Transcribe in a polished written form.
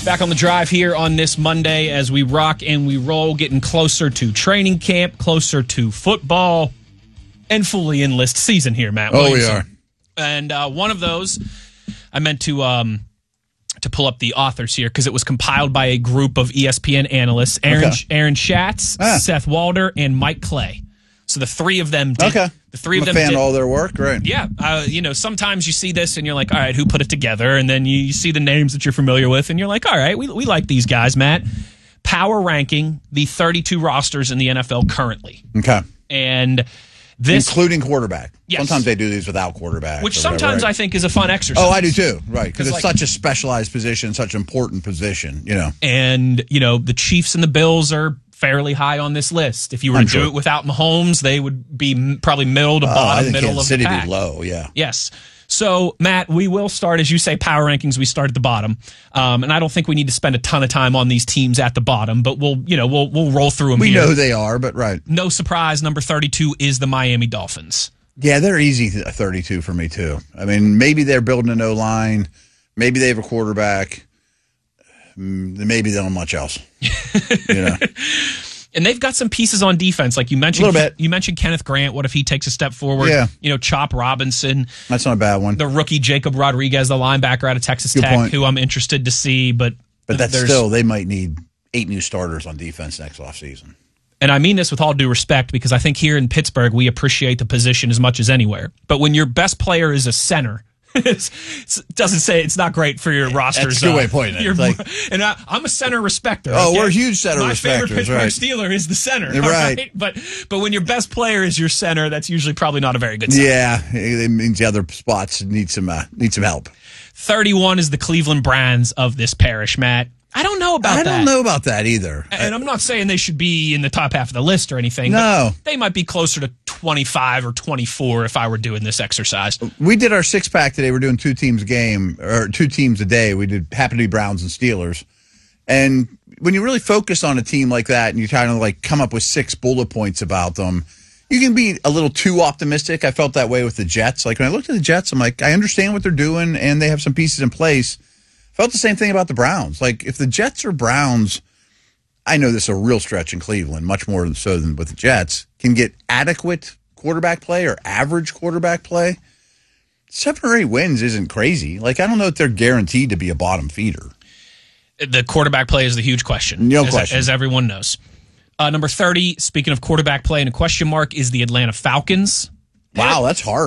Back on the drive here on this Monday as we rock and we roll, getting closer to training camp, closer to football, and fully enlist season here, Matt Williamson. We are. And one of those, I meant to pull up the authors here because it was compiled by a group of ESPN analysts, Aaron Schatz, Seth Walder, and Mike Clay. So the three of them did. Okay. The three of them did all their work, right? Yeah. Sometimes you see this and you're like, all right, who put it together? And then you see the names that you're familiar with and you're like, all right, we like these guys, Matt. Power ranking the 32 rosters in the NFL currently. Okay. And this, including quarterback. Yes. Sometimes they do these without quarterback. Which sometimes I think is a fun exercise. Oh, I do too. Right. Because it's such a specialized position, such an important position, And, the Chiefs and the Bills are fairly high on this list. If you were to do it without Mahomes, they would be probably middle to bottom, middle of the pack. Be low, yeah. Yes. So, Matt, we will start, as you say, power rankings. We start at the bottom, and I don't think we need to spend a ton of time on these teams at the bottom, but we'll roll through them. We here. know they are, but right. No surprise, number 32 is the Miami Dolphins. Yeah, they're easy 32 for me too. I mean, maybe they're building an O-line, maybe they have a quarterback, maybe they don't have much else. And they've got some pieces on defense, like you mentioned. A little bit. You mentioned Kenneth Grant. What if he takes a step forward? Yeah. Chop Robinson. That's not a bad one. The rookie Jacob Rodriguez, the linebacker out of Texas Tech, who I'm interested to see. But that's still, they might need 8 new starters on defense next offseason. And I mean this with all due respect because I think here in Pittsburgh, we appreciate the position as much as anywhere. But when your best player is a center, it doesn't say it's not great for your rosters. That's a good way of putting it. And I'm a center respecter. Oh, we're huge center respecters. My favorite Pittsburgh Steeler is the center. Right. But when your best player is your center, that's usually probably not a very good sign. Yeah, it means the other spots need some help. 31 is the Cleveland Browns of this parish, Matt. I don't know about that. I don't know about that either. And I'm not saying they should be in the top half of the list or anything. No. But they might be closer to 25 or 24 if I were doing this exercise. We did our 6-pack today. We're doing 2 teams a day. We did happened to be Browns and Steelers. And when you really focus on a team like that and you kind of like come up with 6 bullet points about them, you can be a little too optimistic. I felt that way with the Jets. Like when I looked at the Jets, I'm like, I understand what they're doing and they have some pieces in place. Felt the same thing about the Browns. Like, if the Jets or Browns, I know this is a real stretch in Cleveland, much more so than with the Jets, can get adequate quarterback play or average quarterback play, 7 or 8 wins isn't crazy. Like, I don't know if they're guaranteed to be a bottom feeder. The quarterback play is the huge question. No question. As everyone knows. Number 30, speaking of quarterback play and a question mark, is the Atlanta Falcons. Wow, that's hard.